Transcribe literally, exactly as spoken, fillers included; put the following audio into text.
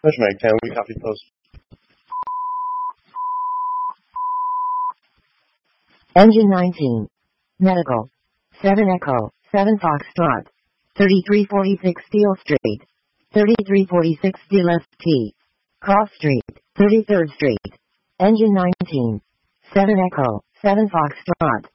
Pushmag ten, we copy post. Engine nineteen. Medical. seven Echo, seven Foxtrot. thirty-three forty-six Steel Street. thirty-three forty-six D Left T. Cross Street, thirty-third Street. Engine nineteen. seven Echo, seven Foxtrot.